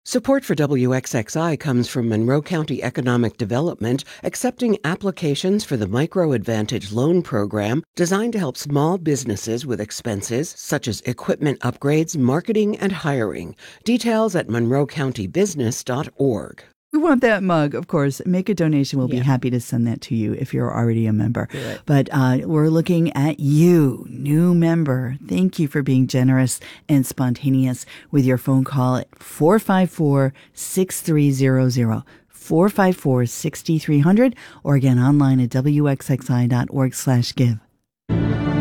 Support for WXXI comes from Monroe County Economic Development, accepting applications for the Micro Advantage Loan Program designed to help small businesses with expenses such as equipment upgrades, marketing, and hiring. Details at monroecountybusiness.org. We want that mug, of course. Make a donation. We'll be happy to send that to you if you're already a member. But we're looking at you, new member. Thank you for being generous and spontaneous with your phone call at 454-6300. 454-6300, or again online at wxxi.org/give.